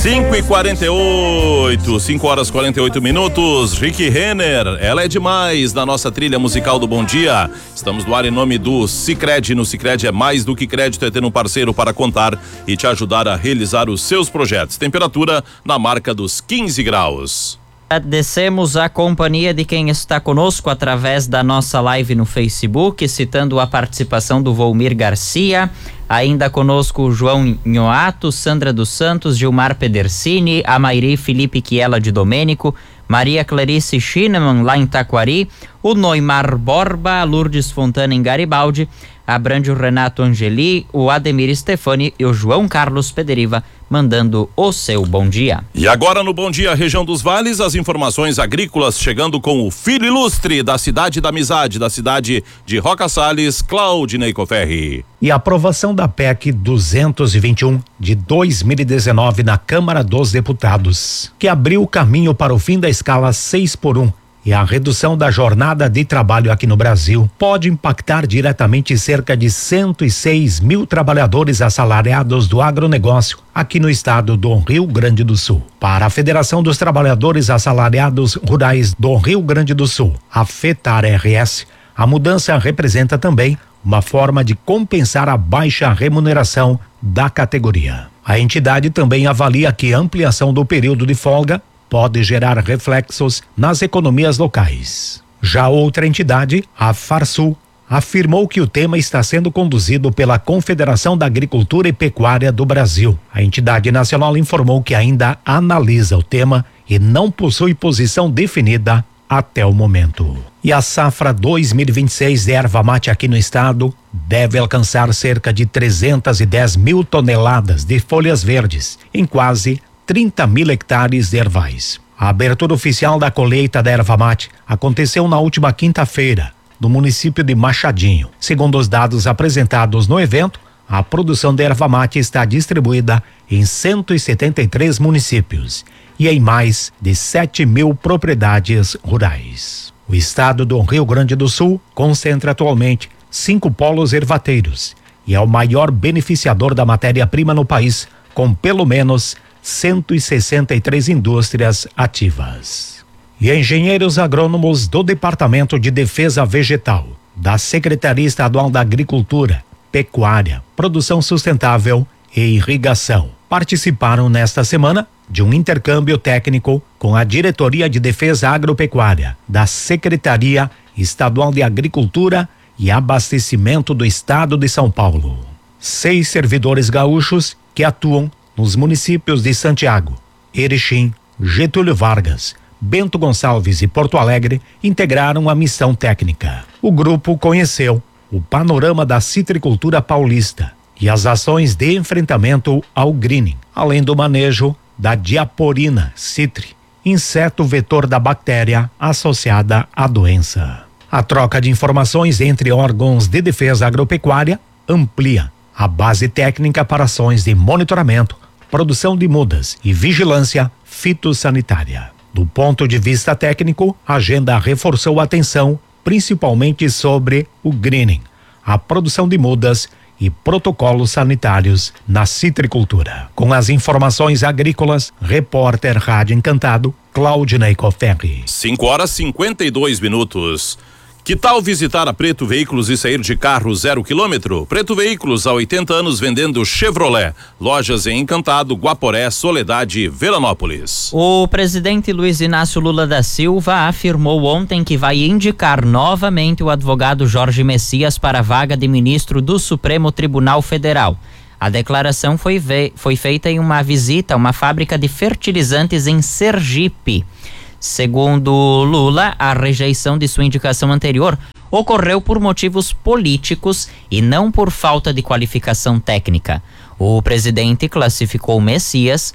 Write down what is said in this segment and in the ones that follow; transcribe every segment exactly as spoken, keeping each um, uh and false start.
cinco e quarenta e oito, cinco horas e quarenta e oito minutos. Rick Renner, ela é demais na nossa trilha musical do Bom Dia. Estamos no ar em nome do Sicredi. No Sicredi é mais do que crédito, é ter um parceiro para contar e te ajudar a realizar os seus projetos. Temperatura na marca dos quinze graus. Agradecemos a companhia de quem está conosco através da nossa live no Facebook, citando a participação do Volmir Garcia, ainda conosco o João Nhoato, Sandra dos Santos, Gilmar Pedercini, a Mairi Felipe Chiela de Domênico, Maria Clarice Schinemann lá em Taquari, o Noimar Borba, a Lourdes Fontana em Garibaldi, a Brândio Renato Angeli, o Ademir Stefani e o João Carlos Pederiva mandando o seu bom dia. E agora no Bom Dia Região dos Vales, as informações agrícolas chegando com o filho ilustre da cidade da amizade, da cidade de Roca Salles, Claudinei Coferri. E a aprovação da P E C duzentos e vinte e um de dois mil e dezenove na Câmara dos Deputados, que abriu o caminho para o fim da escala seis por um e a redução da jornada de trabalho aqui no Brasil, pode impactar diretamente cerca de cento e seis mil trabalhadores assalariados do agronegócio aqui no estado do Rio Grande do Sul. Para a Federação dos Trabalhadores Assalariados Rurais do Rio Grande do Sul, a FETAR-R S, a mudança representa também uma forma de compensar a baixa remuneração da categoria. A entidade também avalia que a ampliação do período de folga pode gerar reflexos nas economias locais. Já outra entidade, a Farsul, afirmou que o tema está sendo conduzido pela Confederação da Agricultura e Pecuária do Brasil. A entidade nacional informou que ainda analisa o tema e não possui posição definida até o momento. E a safra dois mil e vinte e seis de erva mate aqui no estado deve alcançar cerca de trezentas e dez mil toneladas de folhas verdes em quase trinta mil hectares de ervais. A abertura oficial da colheita da erva mate aconteceu na última quinta-feira, no município de Machadinho. Segundo os dados apresentados no evento, a produção de erva mate está distribuída em cento e setenta e três municípios e em mais de sete mil propriedades rurais. O estado do Rio Grande do Sul concentra atualmente cinco polos ervateiros e é o maior beneficiador da matéria-prima no país, com pelo menos cento e sessenta e três indústrias ativas. E engenheiros agrônomos do Departamento de Defesa Vegetal, da Secretaria Estadual da Agricultura, Pecuária, Produção Sustentável e Irrigação participaram nesta semana de um intercâmbio técnico com a Diretoria de Defesa Agropecuária da Secretaria Estadual de Agricultura e Abastecimento do Estado de São Paulo. Seis servidores gaúchos que atuam nos municípios de Santiago, Erechim, Getúlio Vargas, Bento Gonçalves e Porto Alegre integraram a missão técnica. O grupo conheceu o panorama da citricultura paulista e as ações de enfrentamento ao greening, além do manejo da diaporina citri, inseto vetor da bactéria associada à doença. A troca de informações entre órgãos de defesa agropecuária amplia a base técnica para ações de monitoramento, produção de mudas e vigilância fitossanitária. Do ponto de vista técnico, a agenda reforçou a atenção principalmente sobre o greening, a produção de mudas e protocolos sanitários na citricultura. Com as informações agrícolas, repórter Rádio Encantado, Claudinei Coferri. cinco horas e cinquenta e dois minutos. Que tal visitar a Preto Veículos e sair de carro zero quilômetro? Preto Veículos, há oitenta anos vendendo Chevrolet. Lojas em Encantado, Guaporé, Soledade e Veranópolis. O presidente Luiz Inácio Lula da Silva afirmou ontem que vai indicar novamente o advogado Jorge Messias para a vaga de ministro do Supremo Tribunal Federal. A declaração foi, ve- foi feita em uma visita a uma fábrica de fertilizantes em Sergipe. Segundo Lula, a rejeição de sua indicação anterior ocorreu por motivos políticos e não por falta de qualificação técnica. O presidente classificou Messias,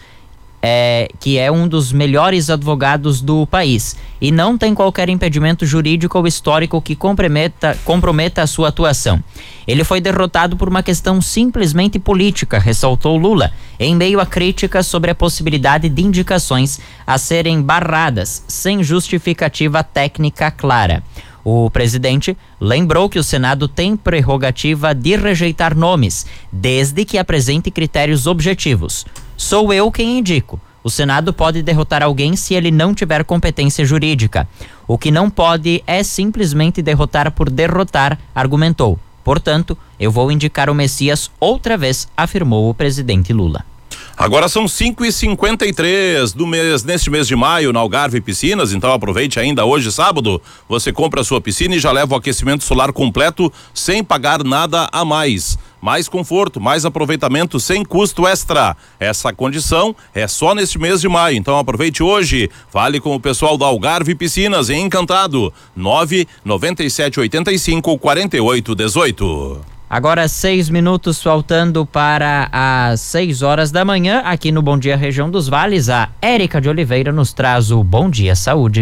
é, que é um dos melhores advogados do país, e não tem qualquer impedimento jurídico ou histórico que comprometa, comprometa a sua atuação. Ele foi derrotado por uma questão simplesmente política, ressaltou Lula, em meio a críticas sobre a possibilidade de indicações a serem barradas, sem justificativa técnica clara. O presidente lembrou que o Senado tem prerrogativa de rejeitar nomes, desde que apresente critérios objetivos. Sou eu quem indico. O Senado pode derrotar alguém se ele não tiver competência jurídica. O que não pode é simplesmente derrotar por derrotar, argumentou. Portanto, eu vou indicar o Messias outra vez, afirmou o presidente Lula. Agora são cinco e cinquenta e três do mês, neste mês de maio, na Algarve Piscinas, então aproveite ainda hoje, sábado, você compra a sua piscina e já leva o aquecimento solar completo sem pagar nada a mais. Mais conforto, mais aproveitamento sem custo extra. Essa condição é só neste mês de maio, então aproveite hoje. Fale com o pessoal da Algarve Piscinas em Encantado. nove nove sete oito cinco quatro oito um oito. Agora seis minutos faltando para as seis horas da manhã, aqui no Bom Dia Região dos Vales, a Érica de Oliveira nos traz o Bom Dia Saúde.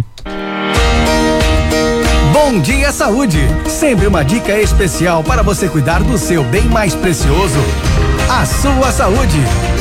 Bom Dia Saúde, sempre uma dica especial para você cuidar do seu bem mais precioso, a sua saúde.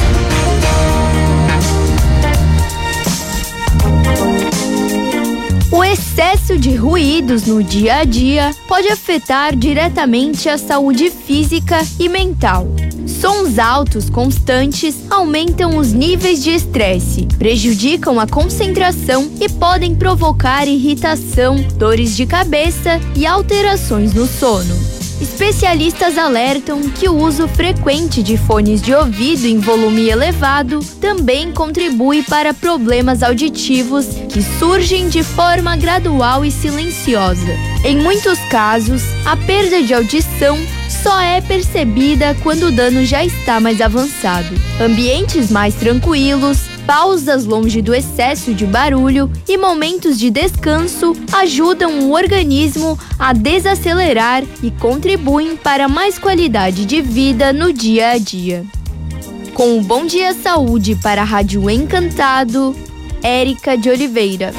O excesso de ruídos no dia a dia pode afetar diretamente a saúde física e mental. Sons altos constantes aumentam os níveis de estresse, prejudicam a concentração e podem provocar irritação, dores de cabeça e alterações no sono. Especialistas alertam que o uso frequente de fones de ouvido em volume elevado também contribui para problemas auditivos que surgem de forma gradual e silenciosa. Em muitos casos, a perda de audição só é percebida quando o dano já está mais avançado. Ambientes mais tranquilos, pausas longe do excesso de barulho e momentos de descanso ajudam o organismo a desacelerar e contribuem para mais qualidade de vida no dia a dia. Com o Bom Dia Saúde para a Rádio Encantado, Érica de Oliveira.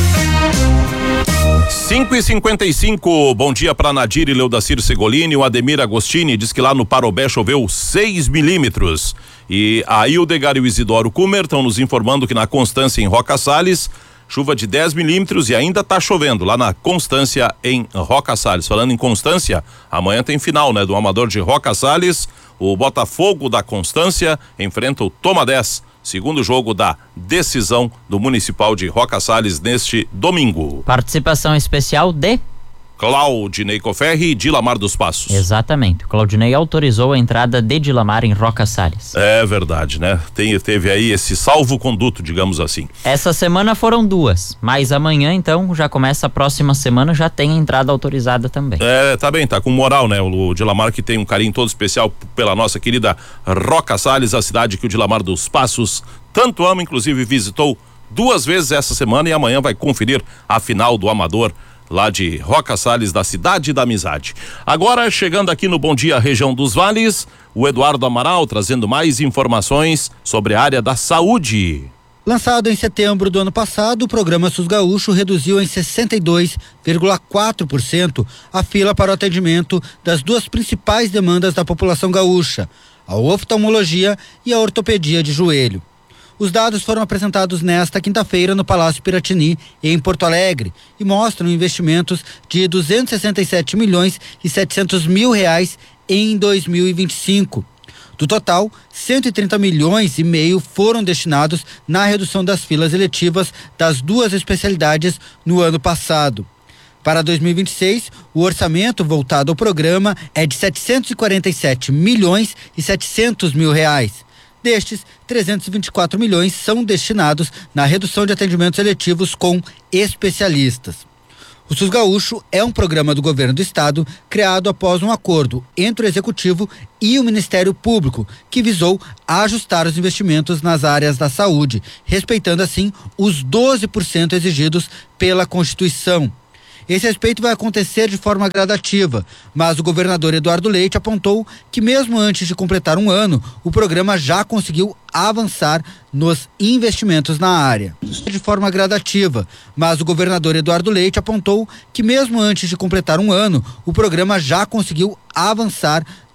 cinco e cinquenta e cinco, bom dia para Nadir e Leudacir Segolini. O Ademir Agostini diz que lá no Parobé choveu seis milímetros. E a Hildegar e o Isidoro Kumer estão nos informando que na Constância, em Roca Salles, chuva de dez milímetros e ainda está chovendo lá na Constância, em Roca Salles. Falando em Constância, amanhã tem final, né, do Amador de Roca Salles. O Botafogo da Constância enfrenta o Toma dez. Segundo jogo da decisão do Municipal de Roca Salles neste domingo. Participação especial de Claudinei Coferri e Dilamar dos Passos. Exatamente. Claudinei autorizou a entrada de Dilamar em Roca Salles. É verdade, né? Tem, teve aí esse salvo-conduto, digamos assim. Essa semana foram duas, mas amanhã então já começa a próxima semana, já tem a entrada autorizada também. É, tá bem, tá com moral, né? O Dilamar, que tem um carinho todo especial pela nossa querida Roca Salles, a cidade que o Dilamar dos Passos tanto ama, inclusive visitou duas vezes essa semana e amanhã vai conferir a final do Amador lá de Roca Salles, da Cidade da Amizade. Agora, chegando aqui no Bom Dia Região dos Vales, o Eduardo Amaral trazendo mais informações sobre a área da saúde. Lançado em setembro do ano passado, o programa SUS Gaúcho reduziu em sessenta e dois vírgula quatro por cento a fila para o atendimento das duas principais demandas da população gaúcha, a oftalmologia e a ortopedia de joelho. Os dados foram apresentados nesta quinta-feira no Palácio Piratini, em Porto Alegre, e mostram investimentos de duzentos e sessenta e sete milhões e setecentos mil reais em dois mil e vinte e cinco. Do total, cento e trinta milhões e meio foram destinados na redução das filas eletivas das duas especialidades no ano passado. Para dois mil e vinte e seis, o orçamento voltado ao programa é de setecentos e quarenta e sete milhões e setecentos mil reais. Destes, trezentos e vinte e quatro milhões são destinados na redução de atendimentos eletivos com especialistas. O SUS Gaúcho é um programa do governo do estado criado após um acordo entre o Executivo e o Ministério Público, que visou ajustar os investimentos nas áreas da saúde, respeitando assim os doze por cento exigidos pela Constituição. Esse respeito vai acontecer de forma gradativa, mas o governador Eduardo Leite apontou que mesmo antes de completar um ano, o programa já conseguiu avançar nos investimentos na área. De forma gradativa, mas o governador Eduardo Leite apontou que mesmo antes de completar um ano, o programa já conseguiu avançar